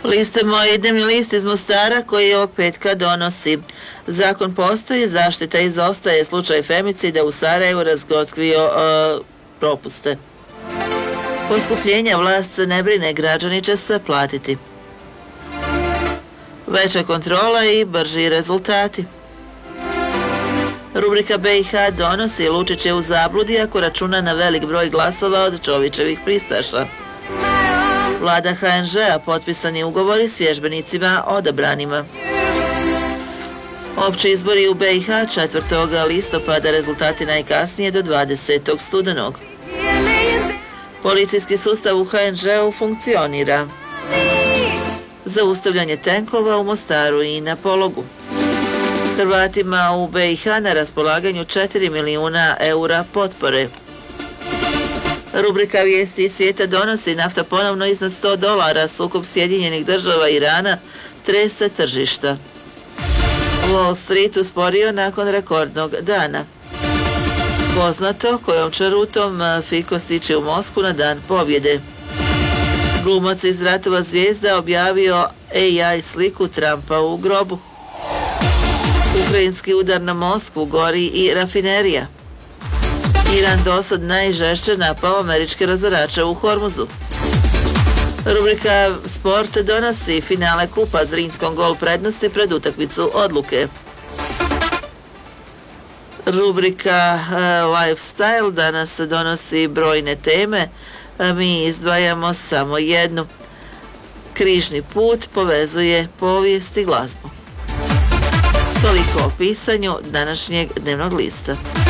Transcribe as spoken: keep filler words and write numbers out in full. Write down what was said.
Liste moji, dnevni list iz Mostara koji ovog petka donosi. Zakon postoji, zaštita izostaje, slučaj femicida u Sarajevu razgotkrio uh, propuste. Poskupljenja vlast se ne brine, građani će sve platiti. Veća kontrola i brži rezultati. Rubrika B i H donosi, Lučić je u zabludi ako računa na velik broj glasova od Čovićevih pristaša. Vlada H N Ž-a, potpisani ugovori s vježbenicima odabranima. Opći izbori u B i H četvrtog listopada, rezultati najkasnije do dvadesetog studenog. Policijski sustav u H N Ž-u funkcionira. Zaustavljanje tenkova u Mostaru i na Pologu. Hrvatima u B i H na raspolaganju četiri milijuna eura potpore. Rubrika Vijesti iz svijeta donosi, nafta ponovno iznad sto dolara, sukob Sjedinjenih država i Irana trese tržišta. Wall Street usporio nakon rekordnog dana. Poznato kojom će rutom Fiko stići u Moskvu na dan pobjede. Glumac iz Ratova zvijezda objavio A I sliku Trumpa u grobu. Ukrajinski udar na Moskvu, gori i rafinerija. Iran dosad najžešće napao američke razarače u Hormuzu. Rubrika Sport donosi, finale kupa Zrinskom gol prednosti pred utakmicu odluke. Rubrika Lifestyle danas donosi brojne teme, a mi izdvajamo samo jednu. Križni put povezuje povijest i glazbu. Toliko o pisanju današnjeg dnevnog lista.